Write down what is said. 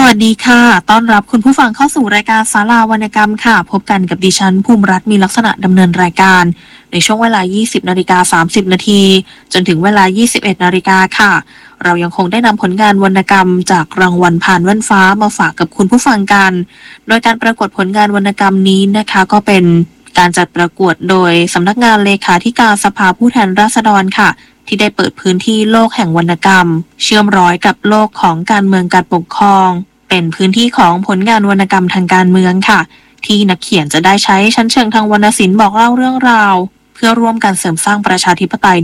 วัสดีค่ะต้อนรับคุณผู้ฟังเข้าสู่รายการศาลาวรรณกรรมค่ะพบกันกับดิฉันภูมิรัตน์มีลักษณะดำเนินรายการในช่วงเวลา 20:30 นาทีจนถึงเวลา 21 นาฬิกาค่ะเรายังคงได้นำผลงานวรรณกรรมจากรางวัลผ่านแว่นฟ้ามาฝากกับคุณผู้ฟังกันโดยการประกวดผลงานวรรณกรรมนี้นะคะก็เป็นการจัดประกวดโดยสำนักงานเลขาธิการสภาผู้แทนราษฎรค่ะที่ได้เปิดพื้นที่โลกแห่งวรรณกรรมเชื่อมร้อยกับโลกของการเมืองการปกครองเป็นพื้นที่ของผลงานวรรณกรรมทางการเมืองค่ะที่นักเขียนจะได้ใช้ชั้นเชิงทางวรรณศิลป์บอกเล่าเรื่องราวเพื่อร่วมกันเสริมสร้างประชาธิปไตย